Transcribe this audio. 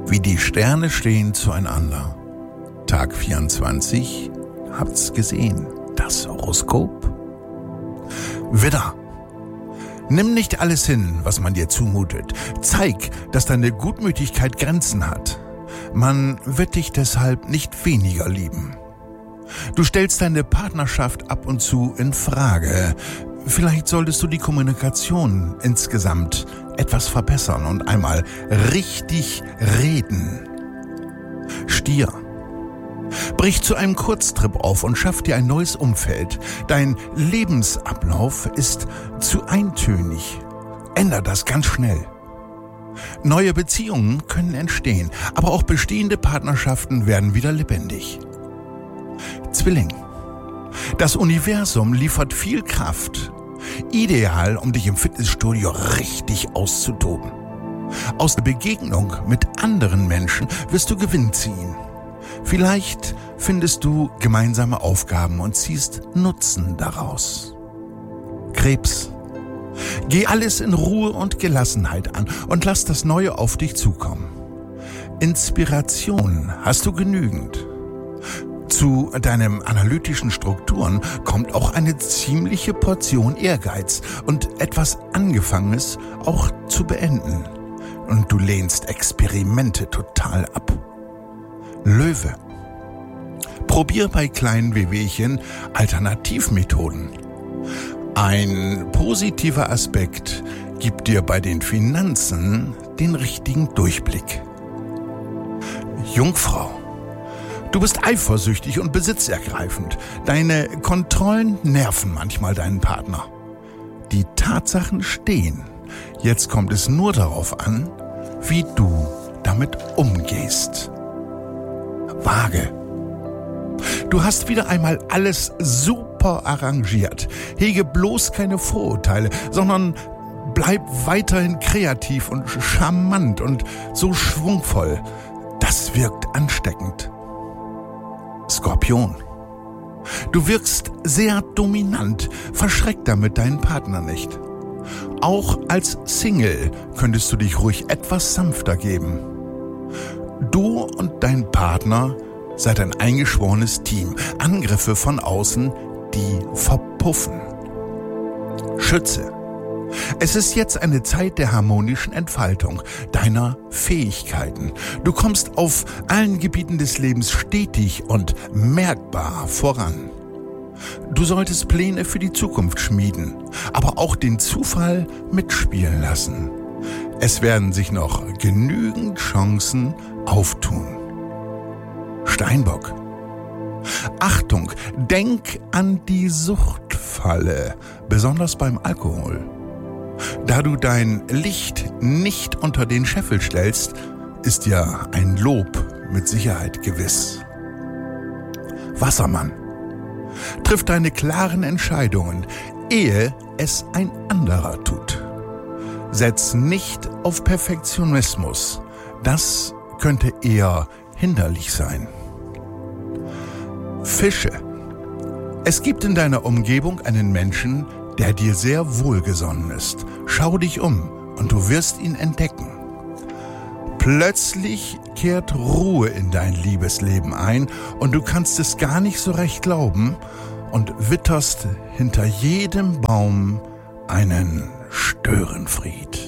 Wie die Sterne stehen zueinander. Tag 24, habt's gesehen, das Horoskop. Widder. Nimm nicht alles hin, was man dir zumutet. Zeig, dass deine Gutmütigkeit Grenzen hat. Man wird dich deshalb nicht weniger lieben. Du stellst deine Partnerschaft ab und zu in Frage. Vielleicht solltest du die Kommunikation insgesamt etwas verbessern und einmal richtig reden. Stier. Brich zu einem Kurztrip auf und schaff dir ein neues Umfeld. Dein Lebensablauf ist zu eintönig. Änder das ganz schnell. Neue Beziehungen können entstehen, aber auch bestehende Partnerschaften werden wieder lebendig. Zwilling. Das Universum liefert viel Kraft. Ideal, um dich im Fitnessstudio richtig auszutoben. Aus der Begegnung mit anderen Menschen wirst du Gewinn ziehen. Vielleicht findest du gemeinsame Aufgaben und ziehst Nutzen daraus. Krebs. Geh alles in Ruhe und Gelassenheit an und lass das Neue auf dich zukommen. Inspiration hast du genügend. Zu deinen analytischen Strukturen kommt auch eine ziemliche Portion Ehrgeiz und etwas Angefangenes auch zu beenden. Und du lehnst Experimente total ab. Löwe. Probier bei kleinen Wehwehchen Alternativmethoden. Ein positiver Aspekt gibt dir bei den Finanzen den richtigen Durchblick. Jungfrau. Du bist eifersüchtig und besitzergreifend. Deine Kontrollen nerven manchmal deinen Partner. Die Tatsachen stehen. Jetzt kommt es nur darauf an, wie du damit umgehst. Waage. Du hast wieder einmal alles super arrangiert. Hege bloß keine Vorurteile, sondern bleib weiterhin kreativ und charmant und so schwungvoll. Das wirkt ansteckend. Skorpion. Du wirkst sehr dominant, verschreck damit deinen Partner nicht. Auch als Single könntest du dich ruhig etwas sanfter geben. Du und dein Partner seid ein eingeschworenes Team. Angriffe von außen, die verpuffen. Schütze. Es ist jetzt eine Zeit der harmonischen Entfaltung deiner Fähigkeiten. Du kommst auf allen Gebieten des Lebens stetig und merkbar voran. Du solltest Pläne für die Zukunft schmieden, aber auch den Zufall mitspielen lassen. Es werden sich noch genügend Chancen auftun. Steinbock. Achtung, denk an die Suchtfalle, besonders beim Alkohol. Da du dein Licht nicht unter den Scheffel stellst, ist ja ein Lob mit Sicherheit gewiss. Wassermann. Triff deine klaren Entscheidungen, ehe es ein anderer tut. Setz nicht auf Perfektionismus. Das könnte eher hinderlich sein. Fische. Es gibt in deiner Umgebung einen Menschen, der dir sehr wohlgesonnen ist. Schau dich um und du wirst ihn entdecken. Plötzlich kehrt Ruhe in dein Liebesleben ein und du kannst es gar nicht so recht glauben und witterst hinter jedem Baum einen Störenfried.